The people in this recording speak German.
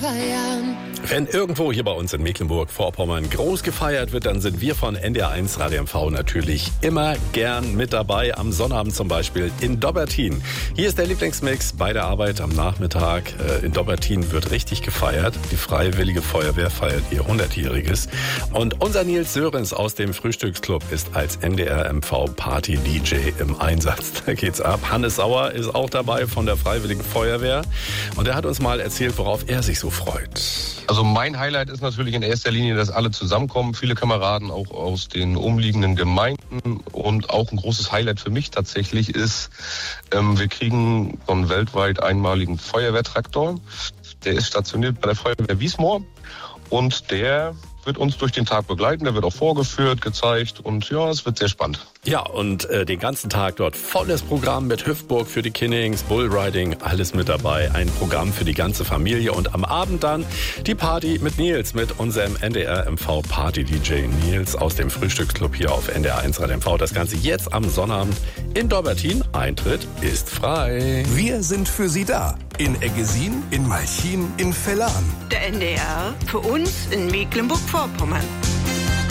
feiern. Wenn irgendwo hier bei uns in Mecklenburg-Vorpommern groß gefeiert wird, dann sind wir von NDR1 Radio MV natürlich immer gern mit dabei. Am Sonnabend zum Beispiel in Dobbertin. Hier ist der Lieblingsmix bei der Arbeit am Nachmittag. In Dobbertin wird richtig gefeiert. Die Freiwillige Feuerwehr feiert ihr 100-jähriges. Und unser Nils Sörens aus dem Frühstücksclub ist als NDR MV Party-DJ im Einsatz. Da geht's ab. Hannes Sauer ist auch dabei von der Freiwilligen Feuerwehr. Und er hat uns mal erzählt, worauf er sich so freut. Also mein Highlight ist natürlich in erster Linie, dass alle zusammenkommen, viele Kameraden auch aus den umliegenden Gemeinden, und auch ein großes Highlight für mich tatsächlich ist, wir kriegen so einen weltweit einmaligen Feuerwehrtraktor, der ist stationiert bei der Feuerwehr Wiesmoor und der wird uns durch den Tag begleiten, der wird auch vorgeführt, gezeigt und ja, es wird sehr spannend. Ja, und den ganzen Tag dort volles Programm mit Hüftburg für die Kinnings, Bullriding, alles mit dabei. Ein Programm für die ganze Familie und am Abend dann die Party mit Nils, mit unserem NDR MV Party-DJ Nils aus dem Frühstücksclub hier auf NDR1 Radio MV. Das Ganze jetzt am Sonnabend in Dobbertin. Eintritt ist frei. Wir sind für Sie da. In Eggesin, in Malchin, in Vellan. Der NDR für uns in Mecklenburg-Vorpommern.